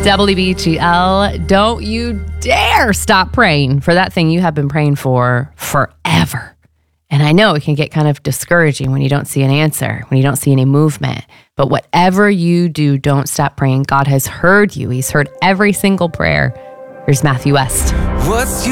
WBGL, don't you dare stop praying for that thing you have been praying for forever. And I know it can get kind of discouraging when you don't see an answer, when you don't see any movement. But whatever you do, don't stop praying. God has heard you. He's heard every single prayer. Here's Matthew West. What's your